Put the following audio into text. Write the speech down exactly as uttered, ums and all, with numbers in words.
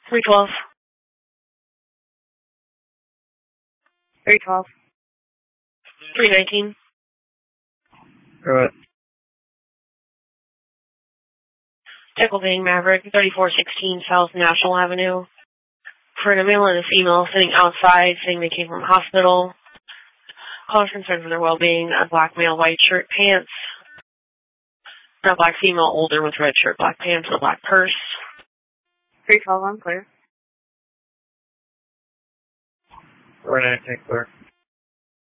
three twelve. three twelve. three nineteen. Go ahead. Tickle Bang Maverick, thirty-four sixteen South National Avenue. For a male and a female sitting outside, saying they came from a hospital. Callers concerned for their well-being. A black male, white shirt, pants. A black female, older with red shirt, black pants, and a black purse. three twelve, I'm clear. four nineteen, clear.